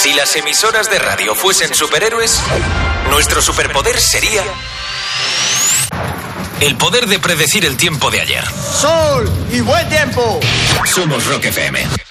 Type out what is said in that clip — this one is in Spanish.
Si las emisoras de radio fuesen superhéroes, nuestro superpoder sería el poder de predecir el tiempo de ayer. ¡Sol y buen tiempo! Somos Rock FM.